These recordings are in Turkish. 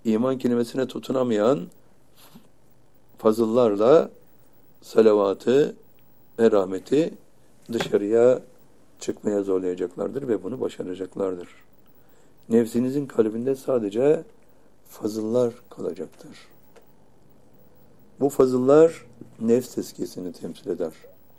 iman kelimesine tutunamayan fazıllarla salavatı ve rahmeti dışarıya çıkmaya zorlayacaklardır ve bunu başaracaklardır. Nefsinizin kalbinde sadece fazıllar kalacaktır. Bu fazıllar nefs tezkiyesini temsil eder.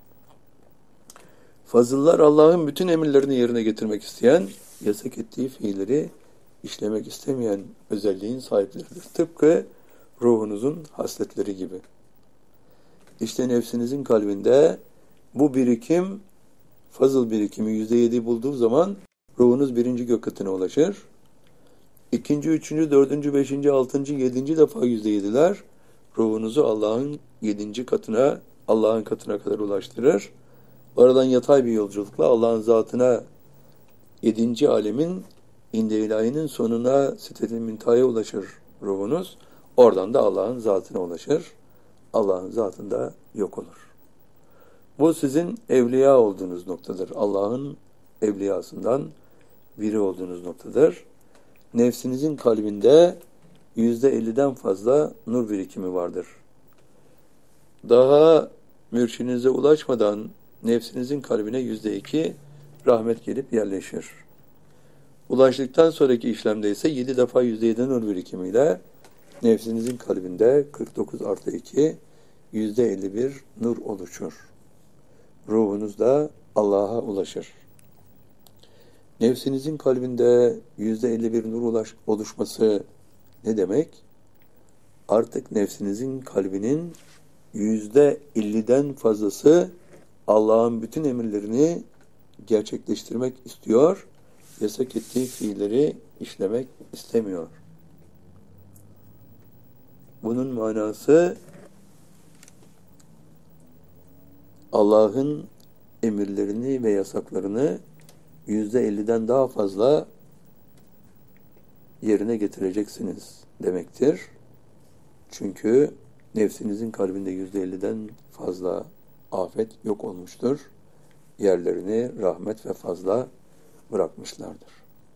Fazıllar Allah'ın bütün emirlerini yerine getirmek isteyen, yasak ettiği fiilleri işlemek istemeyen özelliğin sahipleridir. Tıpkı ruhunuzun hasletleri gibi. İşte nefsinizin kalbinde bu birikim, fazıl birikimi %7 bulduğu zaman ruhunuz 1. gök katına ulaşır. 2., 3., 4., 5., 6., 7. defa %7'ler ruhunuzu Allah'ın 7. katına, Allah'ın katına kadar ulaştırır. Oradan yatay bir yolculukla Allah'ın zatına 7. alemin inde ilahinin sonuna sitet-i müntehaya ulaşır ruhunuz. Oradan da Allah'ın zatına ulaşır. Allah'ın zatında yok olur. Bu sizin evliya olduğunuz noktadır. Allah'ın evliyasından biri olduğunuz noktadır. Nefsinizin kalbinde %50'den fazla nur birikimi vardır. Daha mürşidinize ulaşmadan nefsinizin kalbine %2 rahmet gelip yerleşir. Ulaştıktan sonraki işlemde ise 7 defa %7 nur birikimiyle nefsinizin kalbinde 49 artı 2 %51 nur oluşur. Ruhunuz da Allah'a ulaşır. Nefsinizin kalbinde %51 nur oluşması ne demek? Artık nefsinizin kalbinin %50'den fazlası Allah'ın bütün emirlerini gerçekleştirmek istiyor, yasak ettiği fiilleri işlemek istemiyor. Bunun manası Allah'ın emirlerini ve yasaklarını %50'den daha fazla yerine getireceksiniz demektir. Çünkü nefsinizin kalbinde %50'den fazla afet yok olmuştur. Yerlerini rahmet ve fazla bırakmışlardır.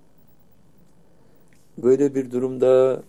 Böyle bir durumda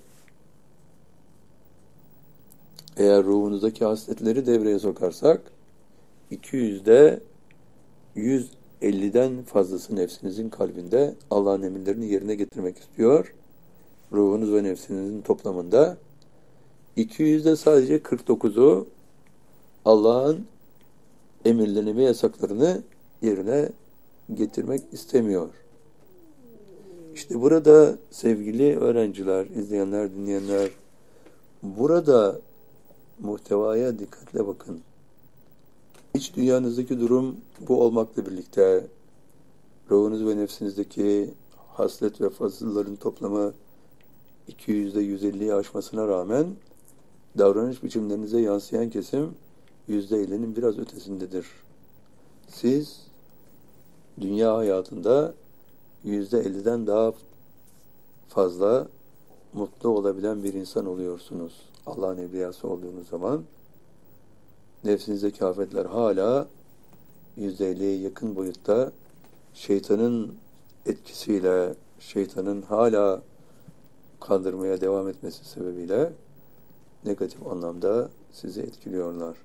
eğer ruhunuzdaki hasletleri devreye sokarsak 200'de 150'den fazlası nefsinizin kalbinde Allah'ın emirlerini yerine getirmek istiyor. Ruhunuz ve nefsinizin toplamında 200'de sadece 49'u Allah'ın emirlerini ve yasaklarını yerine getirmek istemiyor. İşte burada sevgili öğrenciler, izleyenler, dinleyenler, burada muhtevaya dikkatle bakın. İç dünyanızdaki durum bu olmakla birlikte ruhunuz ve nefsinizdeki haslet ve fazılların toplamı 200'de 150'yi aşmasına rağmen davranış biçimlerinize yansıyan kesim %50'nin biraz ötesindedir. Siz dünya hayatında %50'den daha fazla mutlu olabilen bir insan oluyorsunuz. Allah'ın evliyası olduğunuz zaman nefsinizdeki afetler hala %50'ye yakın boyutta şeytanın etkisiyle, şeytanın hala kandırmaya devam etmesi sebebiyle negatif anlamda sizi etkiliyorlar.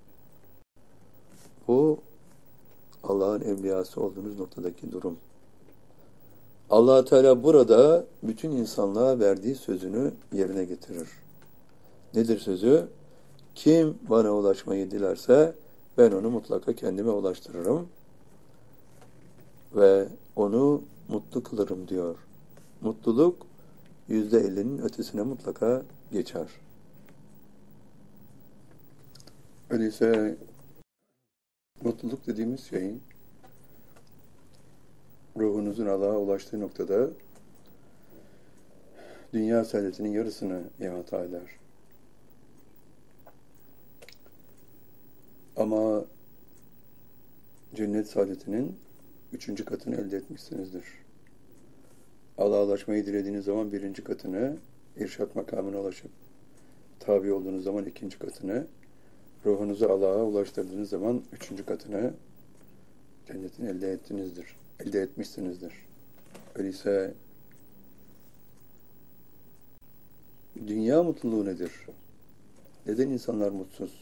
Bu Allah'ın evliyası olduğunuz noktadaki durum. Allah Teala burada bütün insanlığa verdiği sözünü yerine getirir. Nedir sözü? Kim bana ulaşmayı dilerse ben onu mutlaka kendime ulaştırırım ve onu mutlu kılarım diyor. Mutluluk %50'nin ötesine mutlaka geçer. Öyleyse mutluluk dediğimiz şeyin ruhunuzun Allah'a ulaştığı noktada dünya saadetinin yarısını ihata eder. Ama cennet saadetinin 3. katını elde etmişsinizdir. Allah'a ulaşmayı dilediğiniz zaman 1. katını, irşat makamına ulaşıp tabi olduğunuz zaman 2. katını, ruhunuzu Allah'a ulaştırdığınız zaman 3. katını cennetin elde etmişsinizdir. Öyleyse dünya mutluluğu nedir? Neden insanlar mutsuz?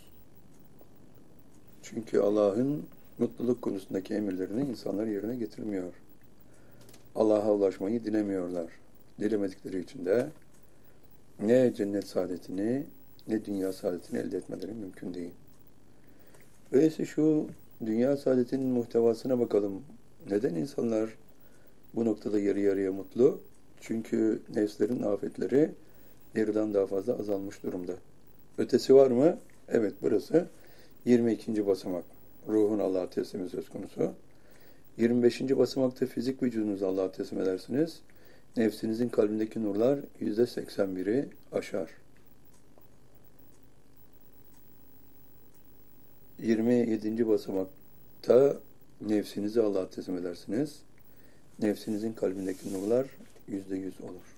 Çünkü Allah'ın mutluluk konusundaki emirlerini insanlar yerine getirmiyor. Allah'a ulaşmayı dilemiyorlar. Dilemedikleri için de ne cennet saadetini ne dünya saadetini elde etmeleri mümkün değil. Öyleyse şu dünya saadetinin muhtevasına bakalım. Neden insanlar bu noktada yarı yarıya mutlu? Çünkü nefslerin afetleri yarıdan daha fazla azalmış durumda. Ötesi var mı? Evet, burası 22. basamak. Ruhun Allah'a teslimi söz konusu. 25. basamakta fizik vücudunuzu Allah'a teslim edersiniz. Nefsinizin kalbindeki nurlar %81'i aşar. 27. basamakta nefsinizi Allah'a teslim edersiniz. Nefsinizin kalbindeki nurlar %100 olur.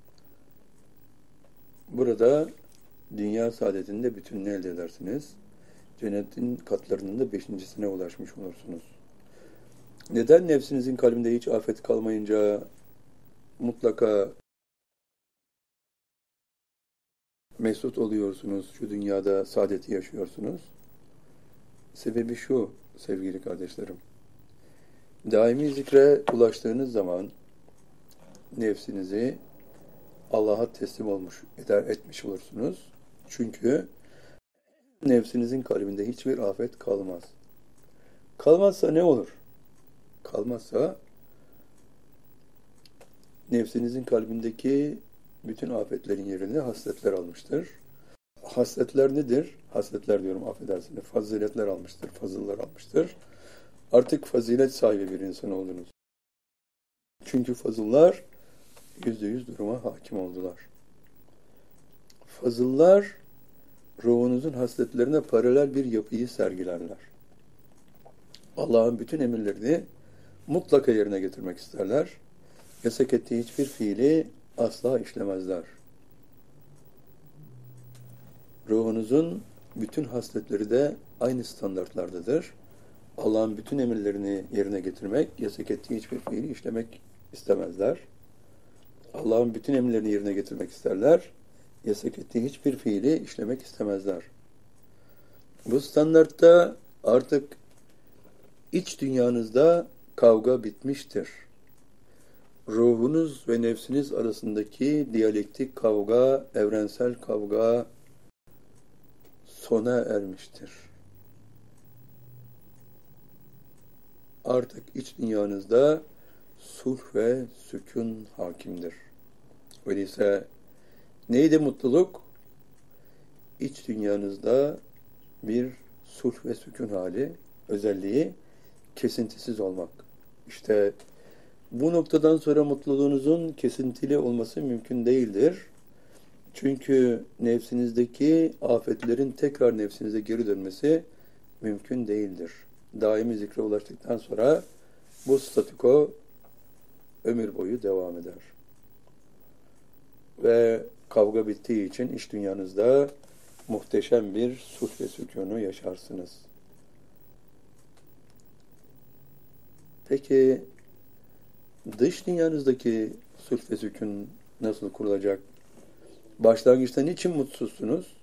Burada dünya saadetinde bütününü elde edersiniz. Cennetin katlarının da 5.sine ulaşmış olursunuz. Neden nefsinizin kalbinde hiç afet kalmayınca mutlaka mesut oluyorsunuz, şu dünyada saadeti yaşıyorsunuz? Sebebi şu sevgili kardeşlerim. Daimi zikre ulaştığınız zaman nefsinizi Allah'a teslim etmiş olursunuz. Çünkü nefsinizin kalbinde hiçbir afet kalmaz. Kalmazsa ne olur? Kalmazsa nefsinizin kalbindeki bütün afetlerin yerini hasletler almıştır. Hasletler nedir? Hasletler diyorum, affedersiniz. Faziletler almıştır, fazıllar almıştır. Artık fazilet sahibi bir insan oldunuz. Çünkü fazıllar %100 duruma hakim oldular. Fazıllar ruhunuzun hasletlerine paralel bir yapıyı sergilerler. Allah'ın bütün emirlerini mutlaka yerine getirmek isterler. Yasak ettiği hiçbir fiili asla işlemezler. Ruhunuzun bütün hasletleri de aynı standartlardadır. Allah'ın bütün emirlerini yerine getirmek, yasak ettiği hiçbir fiili işlemek istemezler. Allah'ın bütün emirlerini yerine getirmek isterler. Yasak ettiği hiçbir fiili işlemek istemezler. Bu standartta artık iç dünyanızda kavga bitmiştir. Ruhunuz ve nefsiniz arasındaki diyalektik kavga, evrensel kavga sona ermiştir. Artık iç dünyanızda sulh ve sükun hakimdir. Öyleyse neydi mutluluk? İç dünyanızda bir sulh ve sükun hali, özelliği kesintisiz olmak. İşte bu noktadan sonra mutluluğunuzun kesintili olması mümkün değildir. Çünkü nefsinizdeki afetlerin tekrar nefsinize geri dönmesi mümkün değildir. Daimi zikre ulaştıktan sonra bu statüko ömür boyu devam eder. Ve kavga bittiği için iç dünyanızda muhteşem bir sulh ve sükûnu yaşarsınız. Peki dış dünyanızdaki sulh ve sükûn nasıl kurulacak? Başlangıçta niçin mutsuzsunuz?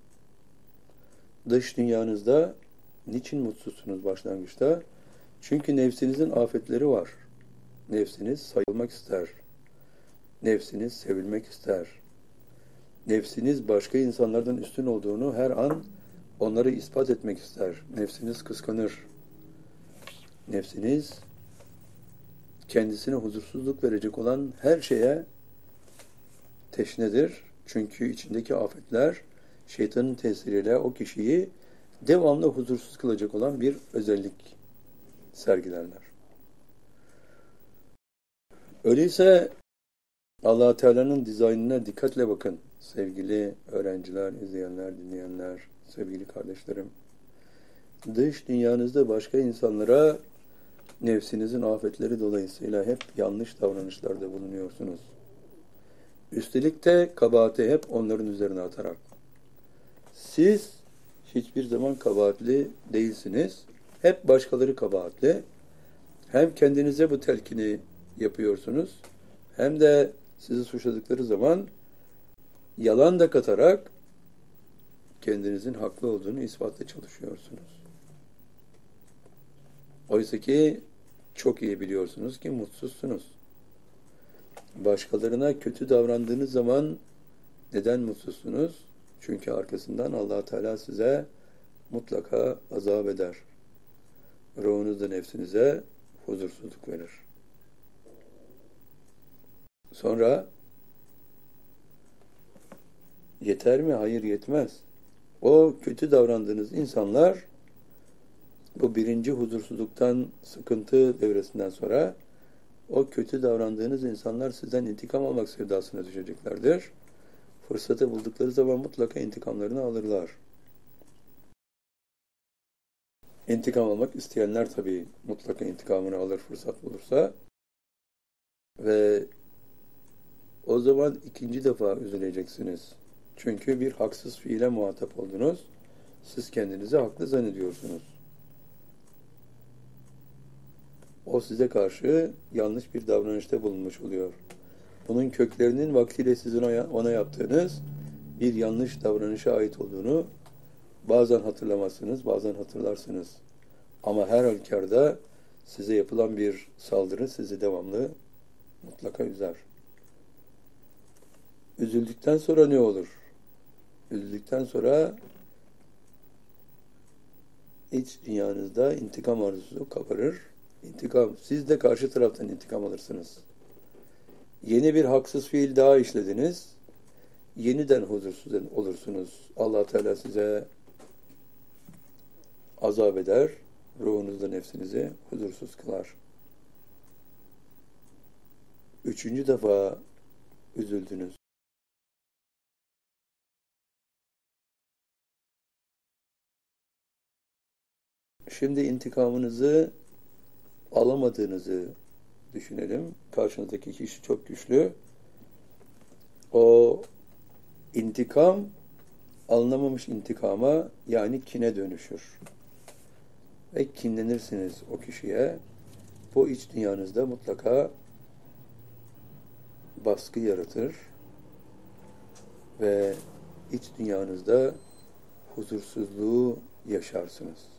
Dış dünyanızda niçin mutsuzsunuz başlangıçta? Çünkü nefsinizin afetleri var. Nefsiniz sayılmak ister. Nefsiniz sevilmek ister. Nefsiniz başka insanlardan üstün olduğunu her an onları ispat etmek ister. Nefsiniz kıskanır. Nefsiniz kendisine huzursuzluk verecek olan her şeye teşnedir. Çünkü içindeki afetler şeytanın tesiriyle o kişiyi devamlı huzursuz kılacak olan bir özellik sergilerler. Öyleyse Allah Teala'nın dizaynına dikkatle bakın sevgili öğrenciler, izleyenler, dinleyenler, sevgili kardeşlerim. Dış dünyanızda başka insanlara nefsinizin afetleri dolayısıyla hep yanlış davranışlarda bulunuyorsunuz. Üstelik de kabahati hep onların üzerine atarak. Siz hiçbir zaman kabahatli değilsiniz. Hep başkaları kabahatli. Hem kendinize bu telkini yapıyorsunuz, hem de sizi suçladıkları zaman yalan da katarak kendinizin haklı olduğunu ispatla çalışıyorsunuz. Oysa ki çok iyi biliyorsunuz ki mutsuzsunuz. Başkalarına kötü davrandığınız zaman neden mutsuzsunuz? Çünkü arkasından Allah Teala size mutlaka azap eder. Ruhunuzda nefsinize huzursuzluk verir. Sonra yeter mi? Hayır, yetmez. O kötü davrandığınız insanlar bu birinci huzursuzluktan, sıkıntı devresinden sonra o kötü davrandığınız insanlar sizden intikam almak sevdasına düşeceklerdir. Fırsatı buldukları zaman mutlaka intikamlarını alırlar. İntikam almak isteyenler tabii mutlaka intikamını alır fırsat bulursa. Ve o zaman ikinci defa üzüleceksiniz. Çünkü bir haksız fiile muhatap oldunuz. Siz kendinizi haklı zannediyorsunuz. O size karşı yanlış bir davranışta bulunmuş oluyor. Bunun köklerinin vaktiyle sizin ona yaptığınız bir yanlış davranışa ait olduğunu bazen hatırlamazsınız, bazen hatırlarsınız. Ama her halükarda size yapılan bir saldırı sizi devamlı mutlaka üzer. Üzüldükten sonra ne olur? Üzüldükten sonra iç dünyanızda intikam arzusu kabarır. İntikam, siz de karşı taraftan intikam alırsınız. Yeni bir haksız fiil daha işlediniz. Yeniden huzursuz olursunuz. Allah Teala size azap eder. Ruhunuzda nefsinizi huzursuz kılar. Üçüncü defa üzüldünüz. Şimdi intikamınızı alamadığınızı düşünelim. Karşınızdaki kişi çok güçlü. O intikam alınamamış intikama, yani kine dönüşür. Ve kinlenirsiniz o kişiye. Bu iç dünyanızda mutlaka baskı yaratır ve iç dünyanızda huzursuzluğu yaşarsınız.